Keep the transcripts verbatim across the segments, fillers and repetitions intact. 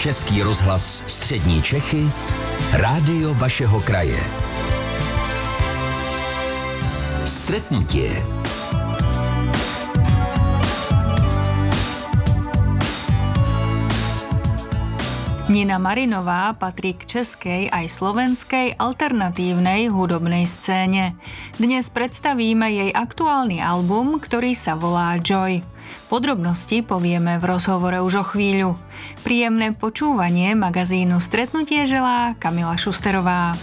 Český rozhlas Střední Čechy, rádio vašeho kraje. Stretnutie. Nina Marinová patrí k českej aj slovenskej alternatívnej hudobnej scéne. Dnes predstavíme jej aktuálny album, ktorý sa volá Joy. Podrobnosti povieme v rozhovore už o chvíľu. Príjemné počúvanie magazínu Stretnutie želá Kamila Šusterová.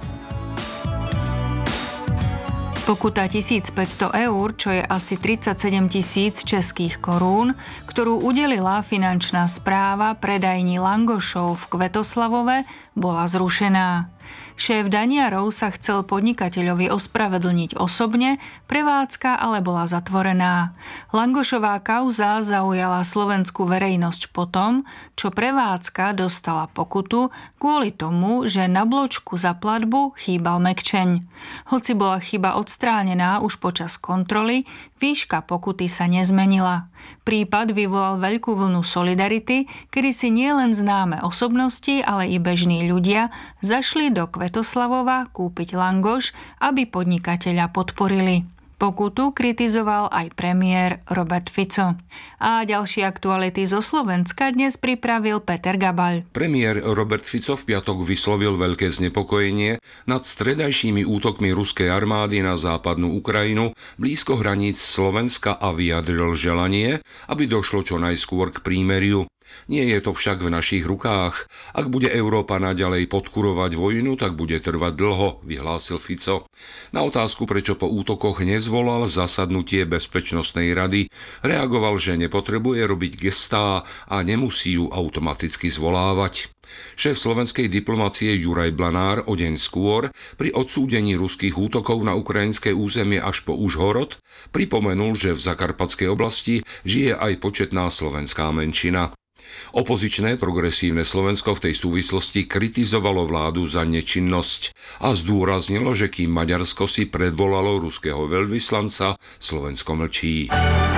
Pokuta tisícpäťsto eur, čo je asi tridsaťsedem tisíc českých korún, ktorú udelila finančná správa predajni Langošov v Kvetoslavove, bola zrušená. Šéf daniarov sa chcel podnikateľovi ospravedlniť osobne, prevádzka ale bola zatvorená. Langošová kauza zaujala slovenskú verejnosť potom, čo prevádzka dostala pokutu kvôli tomu, že na bločku za platbu chýbal mekčeň. Hoci bola chyba odstránená už počas kontroly, výška pokuty sa nezmenila. Prípad vyvolal veľkú vlnu solidarity, kedy si nielen známe osobnosti, ale i bežní ľudia zašli do Kvetoslavova kúpiť langoš, aby podnikateľa podporili. Pokutu kritizoval aj premiér Robert Fico. A ďalšie aktuality zo Slovenska dnes pripravil Peter Gabaľ. Premiér Robert Fico v piatok vyslovil veľké znepokojenie nad stredajšími útokmi ruskej armády na západnú Ukrajinu blízko hraníc Slovenska a vyjadril želanie, aby došlo čo najskôr k prímeriu. Nie je to však v našich rukách. Ak bude Európa naďalej podkurovať vojnu, tak bude trvať dlho, vyhlásil Fico. Na otázku, prečo po útokoch nezvolal zasadnutie Bezpečnostnej rady, reagoval, že nepotrebuje robiť gestá a nemusí ju automaticky zvolávať. Šéf slovenskej diplomacie Juraj Blanár o deň skôr pri odsúdení ruských útokov na ukrajinské územie až po Užhorod pripomenul, že v Zakarpatskej oblasti žije aj početná slovenská menšina. Opozičné progresívne Slovensko v tej súvislosti kritizovalo vládu za nečinnosť a zdôraznilo, že kým Maďarsko si predvolalo ruského veľvyslanca, Slovensko mlčí.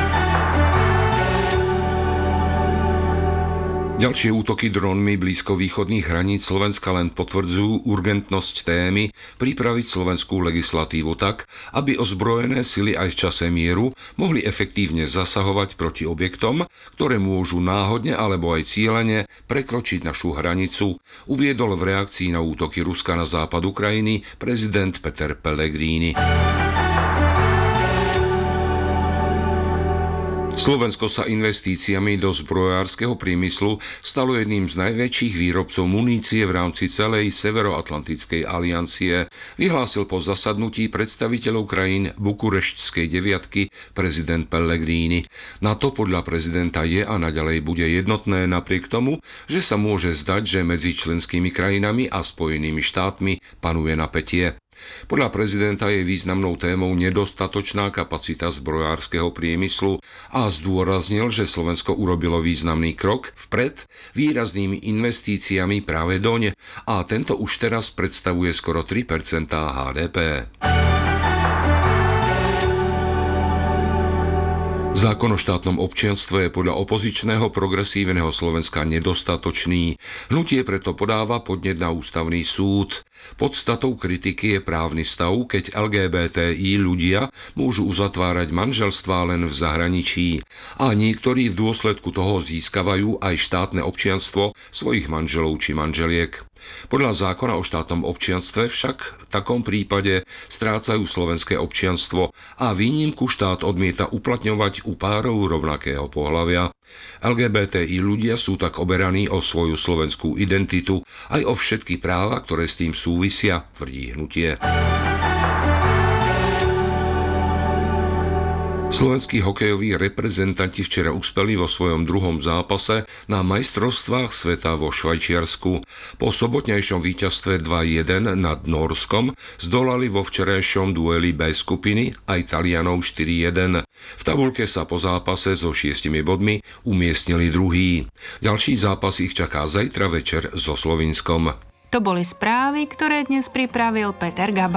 Ďalšie útoky dronmi blízkovýchodných hraníc Slovenska len potvrdzujú urgentnosť témy pripraviť slovenskú legislatívu tak, aby ozbrojené sily aj v čase mieru mohli efektívne zasahovať proti objektom, ktoré môžu náhodne alebo aj cielene prekročiť našu hranicu, uviedol v reakcii na útoky Ruska na západ Ukrajiny prezident Peter Pellegrini. Slovensko sa investíciami do zbrojárskeho priemyslu stalo jedným z najväčších výrobcov munície v rámci celej Severoatlantickej aliancie, vyhlásil po zasadnutí predstaviteľov krajín Bukureštskej deviatky prezident Pellegrini. NATO podľa prezidenta je a naďalej bude jednotné napriek tomu, že sa môže zdať, že medzi členskými krajinami a Spojenými štátmi panuje napätie. Podľa prezidenta je významnou témou nedostatočná kapacita zbrojárskeho priemyslu a zdôraznil, že Slovensko urobilo významný krok vpred výraznými investíciami práve doň a tento už teraz predstavuje skoro tri percentá há dé pé. Zákon o štátnom občianstve je podľa opozičného progresívneho Slovenska nedostatočný. Hnutie preto podáva podnet na ústavný súd. Podstatou kritiky je právny stav, keď el gé bé té í ľudia môžu uzatvárať manželstvá len v zahraničí a niektorí v dôsledku toho získavajú aj štátne občianstvo svojich manželov či manželiek. Podľa zákona o štátnom občianstve však v takom prípade strácajú slovenské občianstvo a výnimku štát odmieta uplatňovať u párov rovnakého pohlavia. el gé bé té í ľudia sú tak oberaní o svoju slovenskú identitu aj o všetky práva, ktoré s tým súvisia, tvrdí hnutie. Slovenskí hokejoví reprezentanti včera uspeli vo svojom druhom zápase na majstrovstvách sveta vo Švajčiarsku. Po sobotnejšom víťazstve dva jeden nad Nórskom zdolali vo včerajšom dueli B skupiny aj Talianov štyri jeden. V tabuľke sa po zápase so šiestimi bodmi umiestnili druhý. Ďalší zápas ich čaká zajtra večer so Slovinskom. To boli správy, ktoré dnes pripravil Peter Gaba.